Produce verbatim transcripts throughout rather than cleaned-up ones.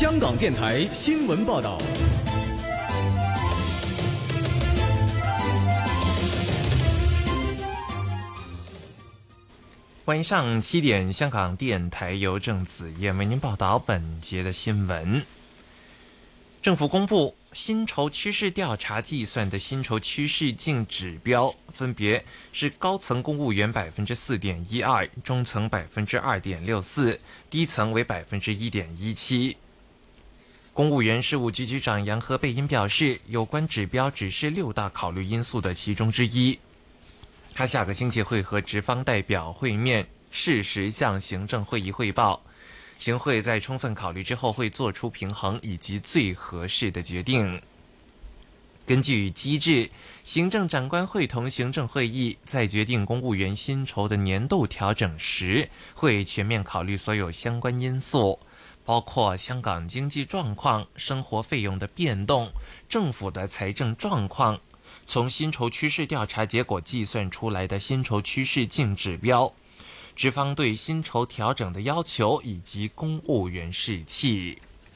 香港电台新闻报道。 晚上七点，香港电台由郑子燕为您报道本节的新闻。政府公布薪酬趋势调查计算的薪酬趋势净指标，分别是高层公务员百分之四点一二，中层百分之二点六四，低层为百分之一点一七。公务员事务局局长杨和贝因表示，有关指标只是六大考虑因素的其中之一。他下个星期会和职方代表会面，适时向行政会议汇报。行会在充分考虑之后会做出平衡以及最合适的决定。根据机制，行政长官会同行政会议在决定公务员薪酬的年度调整时，会全面考虑所有相关因素，包括香港经济状况、生活费用的变动、政府的财政状况，从薪酬趋势调查结果计算出来的薪酬趋势净指标，职方对薪酬调整的要求以及公务员士气。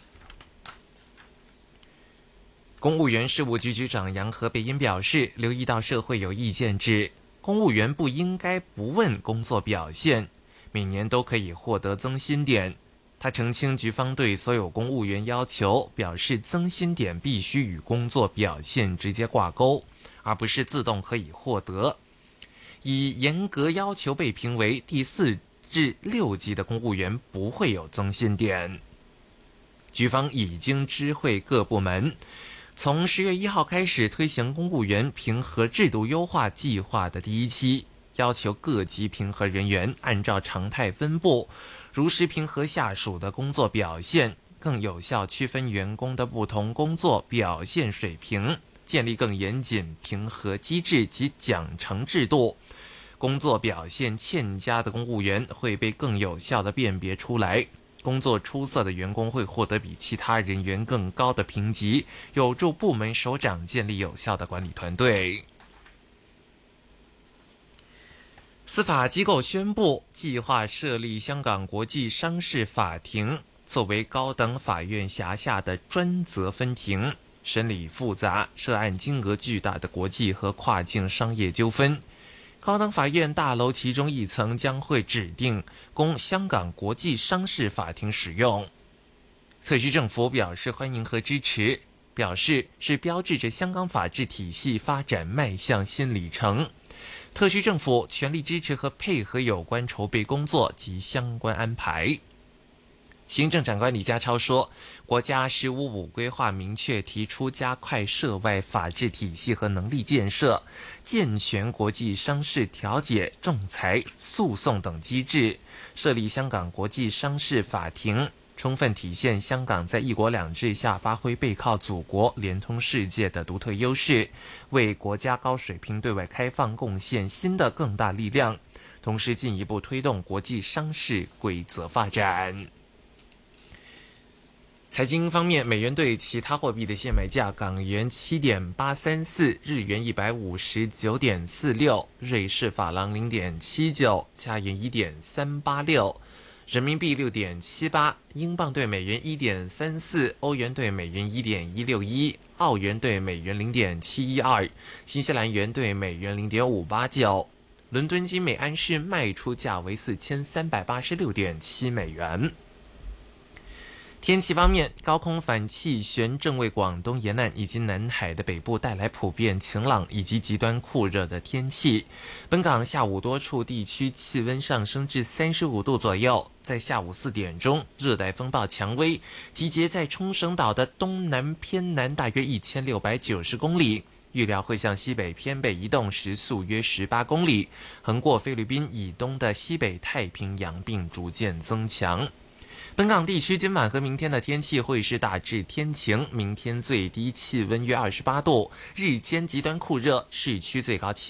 公务员事务局局长杨和贝因表示，留意到社会有意见指，公务员不应该不问工作表现，每年都可以获得增薪点。他澄清，局方对所有公务员要求表示，增薪点必须与工作表现直接挂钩，而不是自动可以获得。以严格要求被评为第四至六级的公务员不会有增薪点。局方已经知会各部门，从十月一号开始推行公务员评核制度优化计划的第一期，要求各级评核人员按照常态分布，如实评核下属的工作表现，更有效区分员工的不同工作表现水平，建立更严谨评核机制及奖惩制度。工作表现欠佳的公务员会被更有效地辨别出来，工作出色的员工会获得比其他人员更高的评级，有助部门首长建立有效的管理团队。司法机构宣布，计划设立香港国际商事法庭，作为高等法院辖下的专责分庭，审理复杂、涉案金额巨大的国际和跨境商业纠纷。高等法院大楼其中一层将会指定供香港国际商事法庭使用。特区政府表示欢迎和支持，表示是标志着香港法治体系发展迈向新里程。特区政府全力支持和配合有关筹备工作及相关安排。行政长官李家超说，国家“十五五”规划明确提出加快涉外法治体系和能力建设，健全国际商事调解、仲裁、诉讼等机制，设立香港国际商事法庭，充分体现香港在一国两制下发挥背靠祖国、连通世界的独特优势，为国家高水平对外开放贡献新的更大力量，同时进一步推动国际商事规则发展。财经方面，美元对其他货币的现买价：港元七点八三四，日元一百五十九点四六，瑞士法郎零点七九，加元一点三八六，人民币六点七八，英镑对美元一点三四，欧元对美元一点一六一，澳元对美元零点七一二，新西兰元对美元零点五八九。伦敦金每安士卖出价为四千三百八十六点七美元。天气方面，高空反气旋正为广东沿岸以及南海的北部带来普遍晴朗以及极端酷热的天气。本港下午多处地区气温上升至三十五度左右。在下午四点钟，热带风暴蔷薇集结在冲绳岛的东南偏南大约一千六百九十公里，预料会向西北偏北移动，时速约十八公里，横过菲律宾以东的西北太平洋并逐渐增强。本港地区今晚和明天的天气会是大致天晴，明天最低气温约二十八度，日间极端酷热，市区最高气